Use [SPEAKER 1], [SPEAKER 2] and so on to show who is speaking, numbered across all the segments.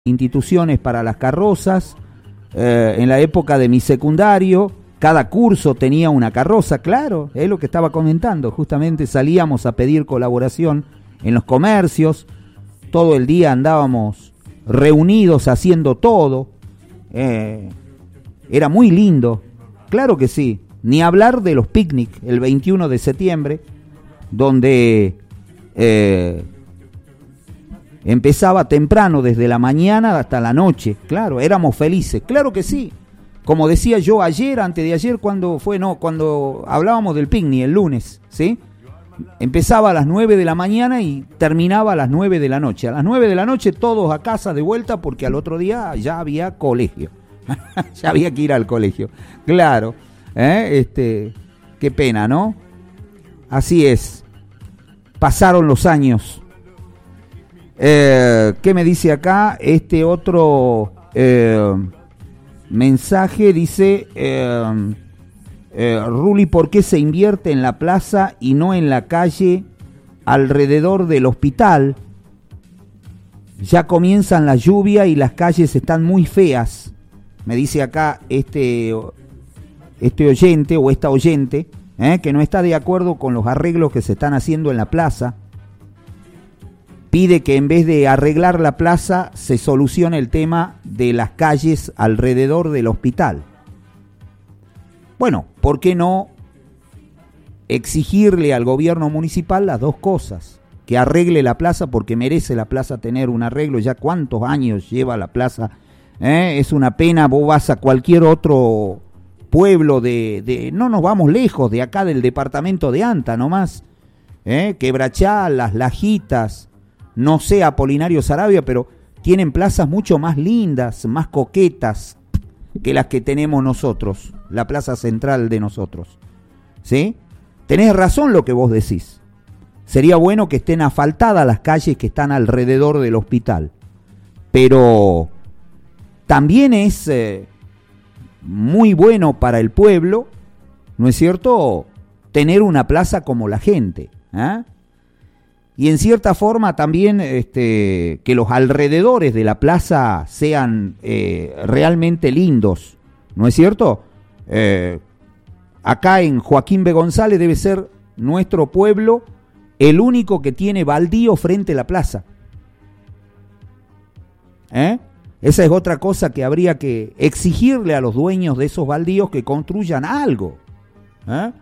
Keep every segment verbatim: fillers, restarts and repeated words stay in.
[SPEAKER 1] instituciones para las carrozas. Eh, en la época de mi secundario, cada curso tenía una carroza, claro, es lo que estaba comentando, justamente salíamos a pedir colaboración en los comercios, todo el día andábamos reunidos haciendo todo, eh, era muy lindo, claro que sí, ni hablar de los picnic el veintiuno de septiembre, donde eh, empezaba temprano, desde la mañana hasta la noche, claro, éramos felices, claro que sí. Como decía yo ayer, antes de ayer, cuando fue, no, cuando hablábamos del picnic el lunes, ¿sí? Empezaba a las nueve de la mañana y terminaba a las nueve de la noche. A las nueve de la noche todos a casa de vuelta porque al otro día ya había colegio. Ya había que ir al colegio. Claro, ¿eh? Este, qué pena, ¿no? Así es. Pasaron los años. Eh, ¿Qué me dice acá? Este otro eh, mensaje dice, eh, eh, Ruli, ¿por qué se invierte en la plaza y no en la calle alrededor del hospital? Ya comienzan las lluvias y las calles están muy feas. Me dice acá este, este oyente o esta oyente, eh, que no está de acuerdo con los arreglos que se están haciendo en la plaza. Pide que en vez de arreglar la plaza se solucione el tema de las calles alrededor del hospital. Bueno, ¿por qué no exigirle al gobierno municipal las dos cosas? Que arregle la plaza, porque merece la plaza tener un arreglo. Ya cuántos años lleva la plaza. ¿Eh? Es una pena, vos vas a cualquier otro pueblo de, de... No nos vamos lejos, de acá del departamento de Anta nomás. ¿Eh? Quebrachá, Las Lajitas... No sé, Apolinario Saravia, pero tienen plazas mucho más lindas, más coquetas que las que tenemos nosotros, la plaza central de nosotros. ¿Sí? Tenés razón lo que vos decís. Sería bueno que estén asfaltadas las calles que están alrededor del hospital. Pero también es eh, muy bueno para el pueblo, ¿no es cierto?, tener una plaza como la gente, ¿eh? Y en cierta forma también este, que los alrededores de la plaza sean eh, realmente lindos, ¿no es cierto? Eh, acá en Joaquín B. González debe ser nuestro pueblo el único que tiene baldío frente a la plaza. ¿Eh? Esa es otra cosa que habría que exigirle a los dueños de esos baldíos, que construyan algo, ¿eh?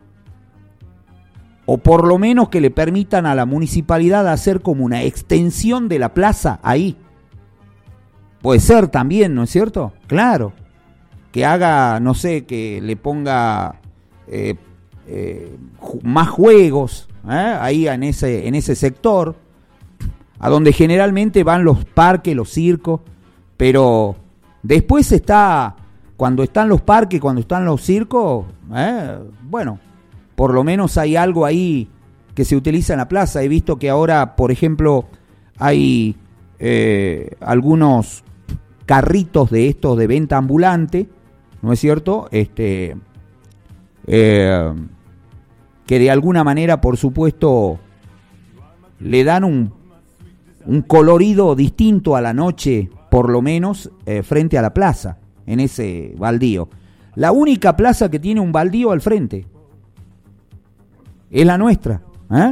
[SPEAKER 1] O por lo menos que le permitan a la municipalidad hacer como una extensión de la plaza ahí. Puede ser también, ¿no es cierto? Claro. Que haga, no sé, que le ponga eh, eh, más juegos ¿eh? ahí en ese, en ese sector, a donde generalmente van los parques, los circos, pero después está, cuando están los parques, cuando están los circos, ¿eh? bueno... Por lo menos hay algo ahí que se utiliza en la plaza. He visto que ahora, por ejemplo, hay eh, algunos carritos de estos de venta ambulante, ¿no es cierto? Este, eh, que de alguna manera, por supuesto, le dan un, un colorido distinto a la noche, por lo menos, eh, frente a la plaza, en ese baldío. La única plaza que tiene un baldío al frente es la nuestra, ¿eh?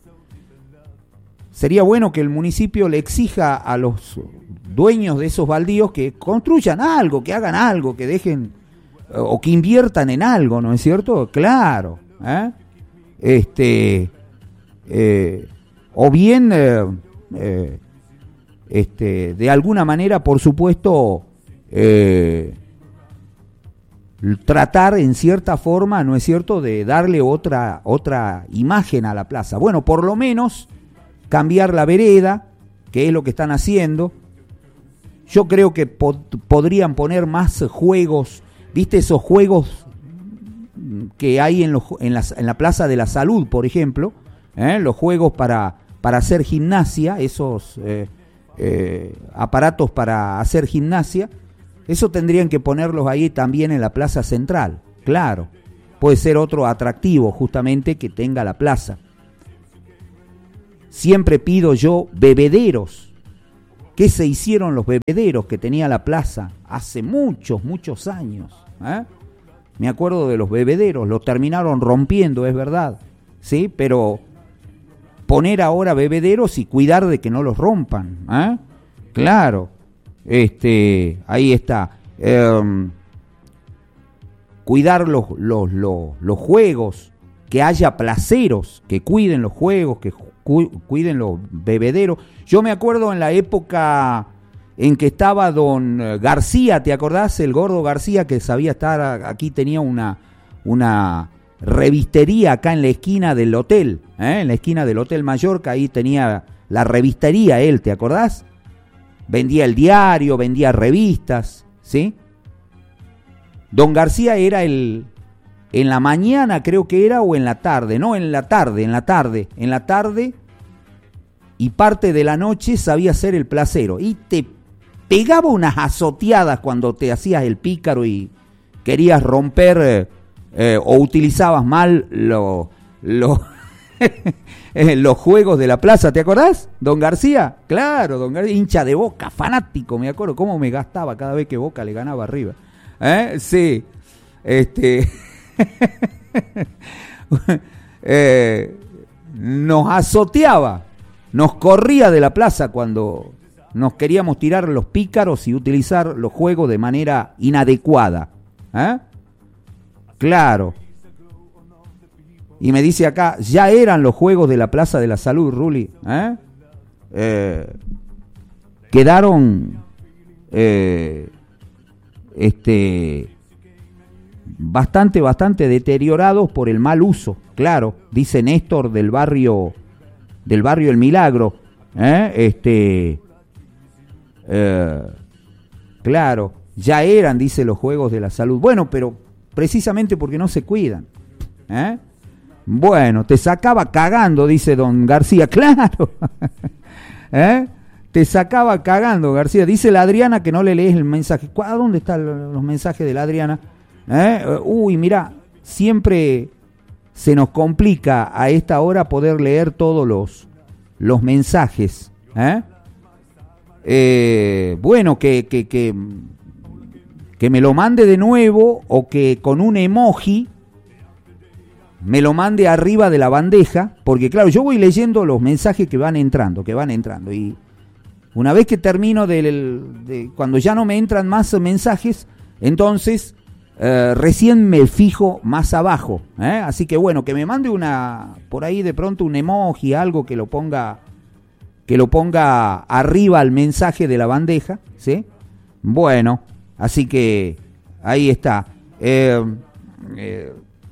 [SPEAKER 1] Sería bueno que el municipio le exija a los dueños de esos baldíos que construyan algo, que hagan algo, que dejen o que inviertan en algo, ¿no es cierto? Claro, ¿eh? Este, eh, o bien, eh, eh, este, de alguna manera, por supuesto, eh, tratar en cierta forma, ¿no es cierto?, de darle otra, otra imagen a la plaza. Bueno, por lo menos cambiar la vereda, que es lo que están haciendo. Yo creo que po- podrían poner más juegos, ¿viste? Esos juegos que hay en, los, en, las, en la Plaza de la Salud, por ejemplo, ¿eh? Los juegos para, para hacer gimnasia, esos eh, eh, aparatos para hacer gimnasia. Eso tendrían que ponerlos ahí también en la plaza central, claro. Puede ser otro atractivo justamente que tenga la plaza. Siempre pido yo bebederos qué se hicieron los bebederos que tenía la plaza hace muchos, muchos años. ¿eh? Me acuerdo de los bebederos, los terminaron rompiendo, es verdad, ¿sí? Pero poner ahora bebederos y cuidar de que no los rompan. ¿eh? Claro, este, ahí está. Eh, cuidar los, los, los, los juegos, que haya placeros, que cuiden los juegos, que cu- cuiden los bebederos. Yo me acuerdo en la época en que estaba don García, ¿te acordás? El gordo García que sabía estar, aquí tenía una, una revistería acá en la esquina del hotel, ¿eh? en la esquina del Hotel Mallorca, ahí tenía la revistería él, ¿te acordás? Vendía el diario, vendía revistas, ¿sí? Don García era el, en la mañana creo que era, o en la tarde, no, en la tarde, en la tarde, en la tarde, y parte de la noche sabía ser el placero, y te pegaba unas azoteadas cuando te hacías el pícaro y querías romper eh, eh, o utilizabas mal lo, lo los juegos de la plaza, ¿te acordás? Don García, claro, don García, hincha de Boca, fanático, me acuerdo cómo me gastaba cada vez que Boca le ganaba arriba. ¿Eh? Sí, este eh, nos azoteaba, nos corría de la plaza cuando nos queríamos tirar los pícaros y utilizar los juegos de manera inadecuada. ¿Eh? Claro. Y me dice acá, ya eran los juegos de la Plaza de la Salud, Ruli. ¿Eh? Eh, quedaron eh, este bastante, bastante deteriorados por el mal uso, claro, dice Néstor del barrio del barrio El Milagro, ¿eh? este eh, claro, ya eran, dice, los juegos de la salud. Bueno, pero precisamente porque no se cuidan, ¿eh? Bueno, te sacaba cagando, dice don García, claro, ¿eh? Te sacaba cagando, García. Dice la Adriana que no le lees el mensaje. ¿A dónde están los mensajes de la Adriana? ¿Eh? Uy, mira, siempre se nos complica a esta hora poder leer todos los, los mensajes. ¿Eh? Eh, bueno, que, que, que, que me lo mande de nuevo o que con un emoji me lo mande arriba de la bandeja, porque claro, yo voy leyendo los mensajes que van entrando, que van entrando, y una vez que termino del, de, cuando ya no me entran más mensajes, entonces eh, recién me fijo más abajo, ¿eh? Así que bueno, que me mande una, por ahí de pronto un emoji, algo que lo ponga, que lo ponga arriba al mensaje de la bandeja, ¿sí? Bueno, así que ahí está. Eh, eh,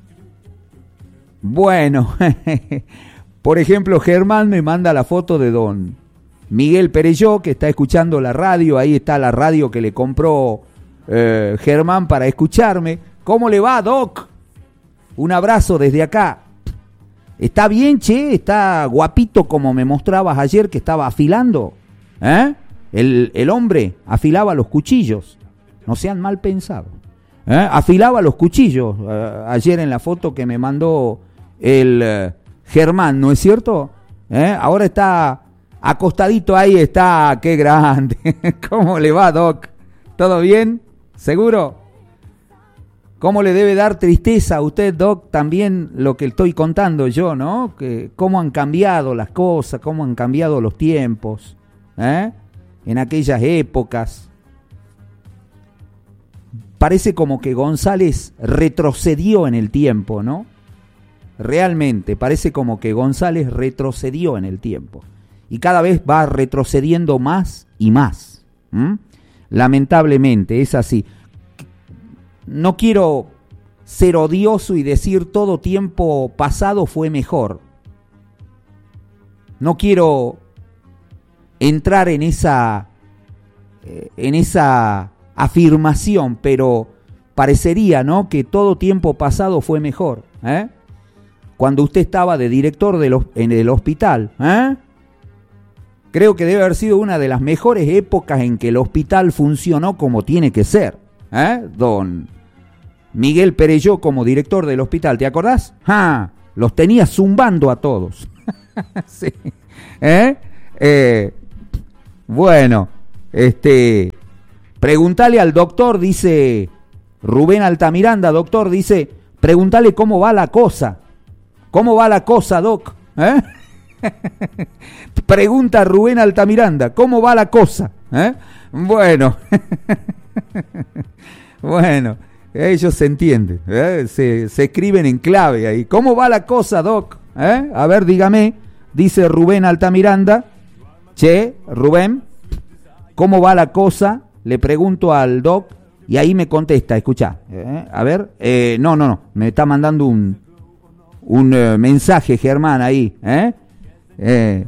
[SPEAKER 1] bueno, por ejemplo, Germán me manda la foto de don Miguel Perelló, que está escuchando la radio. Ahí está la radio que le compró eh, Germán para escucharme. ¿Cómo le va, Doc? Un abrazo desde acá. ¿Está bien, che? ¿Está guapito como me mostrabas ayer que estaba afilando? ¿Eh? El, el hombre afilaba los cuchillos. No sean mal pensados. ¿Eh? Afilaba los cuchillos eh, ayer en la foto que me mandó el eh, Germán, ¿no es cierto? ¿Eh? Ahora está acostadito ahí, está, qué grande. ¿Cómo le va, Doc? ¿Todo bien? ¿Seguro? ¿Cómo le debe dar tristeza a usted, Doc, también lo que estoy contando yo, ¿no? Que cómo han cambiado las cosas, cómo han cambiado los tiempos, ¿eh? En aquellas épocas. Parece como que González retrocedió en el tiempo, ¿no? Realmente, parece como que González retrocedió en el tiempo. Y cada vez va retrocediendo más y más. ¿Mm? Lamentablemente, es así. No quiero ser odioso y decir todo tiempo pasado fue mejor. No quiero entrar en esa, eh, en esa afirmación, pero parecería, ¿no?, que todo tiempo pasado fue mejor. ¿Eh? Cuando usted estaba de director de los, en el hospital, ¿eh? Creo que debe haber sido una de las mejores épocas en que el hospital funcionó como tiene que ser. ¿Eh? Don Miguel Perelló como director del hospital, ¿te acordás? ¡Ah! Los tenía zumbando a todos. Sí. ¿Eh? Eh, bueno, Este, preguntale al doctor, dice Rubén Altamiranda, doctor, dice, preguntale cómo va la cosa. ¿Cómo va la cosa, doc? ¿Eh? Pregunta Rubén Altamiranda, ¿cómo va la cosa? ¿Eh? Bueno, bueno, ellos se entienden, ¿eh? se, se escriben en clave ahí. ¿Cómo va la cosa, doc? ¿Eh? A ver, dígame, dice Rubén Altamiranda. Che, Rubén, ¿cómo va la cosa? Le pregunto al doc y ahí me contesta, escucha, ¿eh? A ver, eh, no, no, no, me está mandando un, un uh, mensaje, Germán, ahí, ¿eh? eh.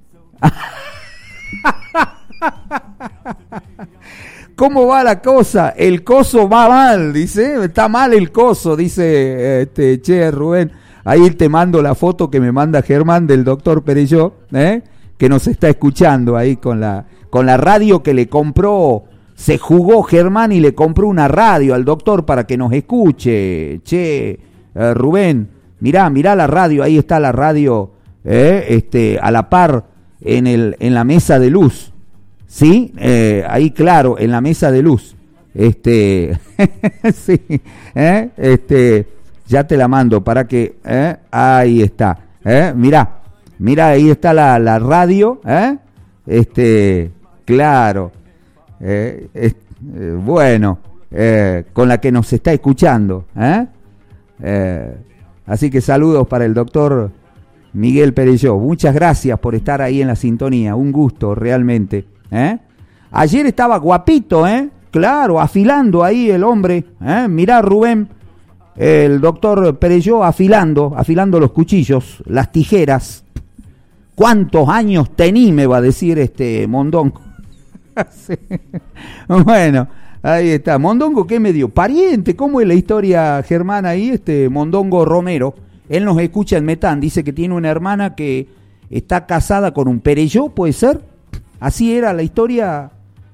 [SPEAKER 1] ¿Cómo va la cosa? El coso va mal, dice, está mal el coso, dice este, che, Rubén, ahí te mando la foto que me manda Germán del doctor Perelló, ¿eh? Que nos está escuchando ahí con la, con la radio que le compró, se jugó Germán y le compró una radio al doctor para que nos escuche, che, eh, Rubén, mirá, mirá la radio, ahí está la radio, eh, este, a la par en el, en la mesa de luz. Sí, eh, ahí claro, en la mesa de luz, este, sí, ¿eh? este, ya te la mando para que, ¿eh? Ahí está, ¿eh? Mirá, mirá, ahí está la, la radio, ¿eh? Este, claro, eh, es, eh, bueno, eh, con la que nos está escuchando, ¿eh? Eh, así que saludos para el doctor Miguel Perelló, muchas gracias por estar ahí en la sintonía, un gusto realmente. ¿Eh? Ayer estaba guapito, ¿eh? Claro, afilando ahí el hombre, ¿eh? Mirá, Rubén, el doctor Perelló afilando, afilando los cuchillos, las tijeras. ¿Cuántos años tení, me va a decir este Mondongo? Sí. Bueno, ahí está. Mondongo, ¿qué medio? Pariente, ¿cómo es la historia, Germán, ahí? Este Mondongo Romero, él nos escucha en Metán, dice que tiene una hermana que está casada con un Perelló, ¿puede ser? Así era la historia,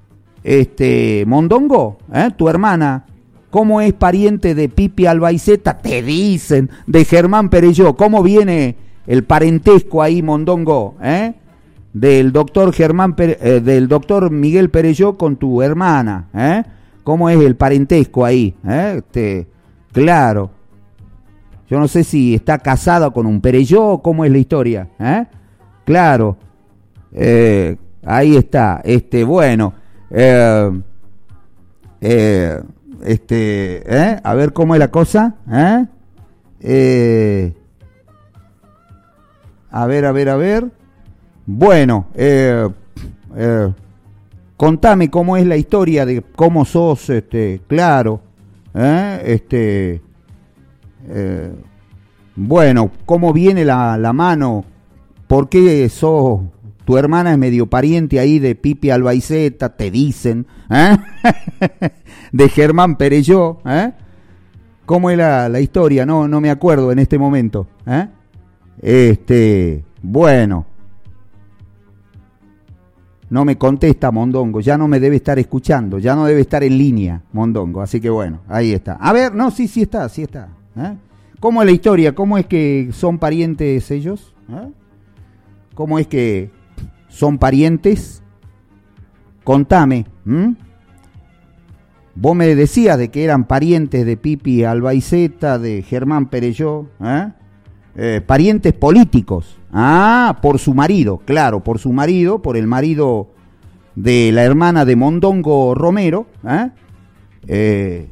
[SPEAKER 1] este, Mondongo, ¿eh? Tu hermana, ¿cómo es pariente de Pipi Albaiceta? Te dicen, de Germán Perelló, ¿cómo viene el parentesco ahí, Mondongo, eh? Del doctor Germán, Pere, eh, del doctor Miguel Perelló con tu hermana, ¿eh? ¿Cómo es el parentesco ahí, eh? Este, claro, yo no sé si está casada con un Perelló, ¿cómo es la historia, eh? Claro, eh... ahí está, este, bueno, eh, eh, este, ¿eh? A ver cómo es la cosa, ¿eh? Eh, a ver, a ver, a ver, bueno, eh, eh, contame cómo es la historia de cómo sos, este, claro, ¿eh? Este, eh, bueno, cómo viene la, la mano, por qué sos... Tu hermana es medio pariente ahí de Pipi Albaiceta, te dicen, ¿eh? De Germán Perelló, ¿eh? ¿Cómo es la, la historia? No, no me acuerdo en este momento, ¿eh? Este, bueno, no me contesta Mondongo, ya no me debe estar escuchando, ya no debe estar en línea Mondongo, así que bueno, ahí está. A ver, no, sí, sí está, sí está, ¿eh? ¿Cómo es la historia? ¿Cómo es que son parientes ellos? ¿Eh? ¿Cómo es que son parientes? Contame. ¿m? Vos me decías de que eran parientes de Pipi Albaiceta, de Germán Perelló, ¿eh? Eh, parientes políticos. Ah, por su marido, claro, por su marido, por el marido de la hermana de Mondongo Romero, ¿eh? Eh,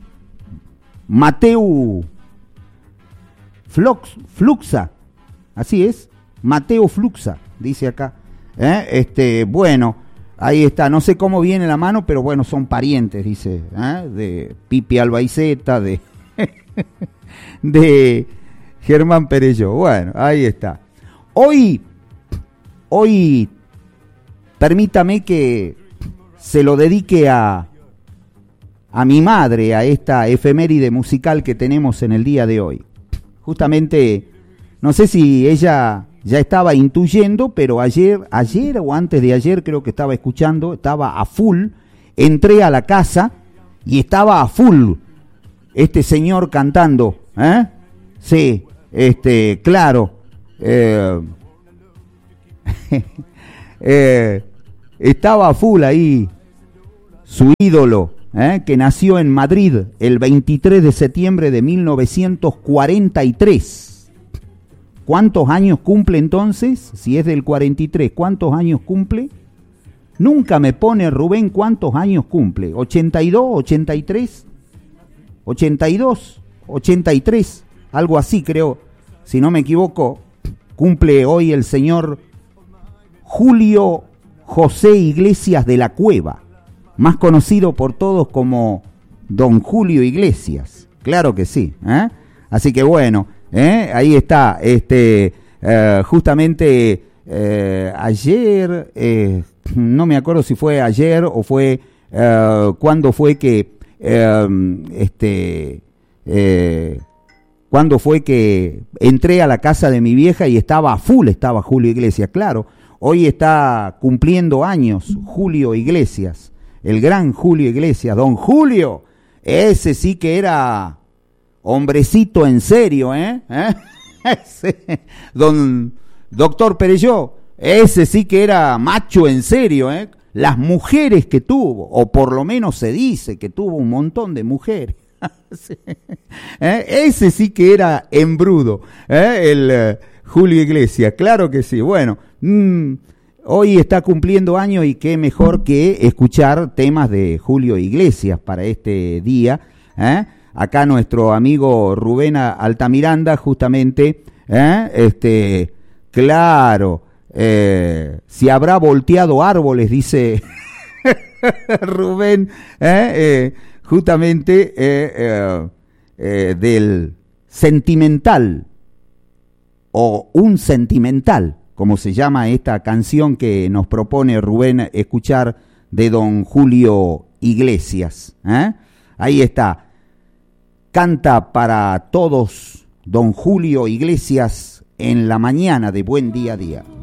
[SPEAKER 1] Mateo Flux, Fluxa, así es, Mateo Fluxa, dice acá. ¿Eh? Este, bueno, ahí está, no sé cómo viene la mano, pero bueno, son parientes, dice, ¿eh? De Pipi Albaiceta, de, de Germán Perelló. Bueno, ahí está. Hoy, hoy, permítame que se lo dedique a, a mi madre, a esta efeméride musical que tenemos en el día de hoy. Justamente, no sé si ella ya estaba intuyendo, pero ayer, ayer o antes de ayer creo que estaba escuchando, estaba a full, entré a la casa y estaba a full este señor cantando, ¿eh? Sí, este, claro, eh, eh, estaba a full ahí, su ídolo, ¿eh? que nació en Madrid el veintitrés de septiembre de mil novecientos cuarenta y tres. ¿Cuántos años cumple entonces? Si es del cuarenta y tres, ¿cuántos años cumple? Nunca me pone Rubén cuántos años cumple. ¿ochenta y dos, ochenta y tres? ¿ochenta y dos, ochenta y tres? Algo así creo, si no me equivoco. Cumple hoy el señor Julio José Iglesias de la Cueva, más conocido por todos como Don Julio Iglesias. Claro que sí, ¿eh? Así que bueno, ¿eh? ahí está, este, eh, justamente eh, ayer, eh, no me acuerdo si fue ayer o fue, eh, cuándo fue que, eh, este, eh, cuándo fue que entré a la casa de mi vieja y estaba a full, estaba Julio Iglesias, claro. Hoy está cumpliendo años Julio Iglesias, el gran Julio Iglesias, don Julio, ese sí que era hombrecito en serio, ¿eh? ¿Eh? Ese, don doctor Perelló, ese sí que era macho en serio, ¿eh? Las mujeres que tuvo, o por lo menos se dice que tuvo un montón de mujeres. Sí. ¿Eh? Ese sí que era embrudo, ¿eh? el uh, Julio Iglesias, claro que sí. Bueno, mmm, hoy está cumpliendo años y qué mejor que escuchar temas de Julio Iglesias para este día. ¿eh? Acá nuestro amigo Rubén Altamiranda, justamente, ¿eh? este, claro, eh, si habrá volteado árboles, dice Rubén, ¿eh? Eh, justamente eh, eh, eh, del sentimental o un sentimental, como se llama esta canción que nos propone Rubén escuchar de don Julio Iglesias. ¿eh? Ahí está, canta para todos don Julio Iglesias en la mañana de Buen Día a Día.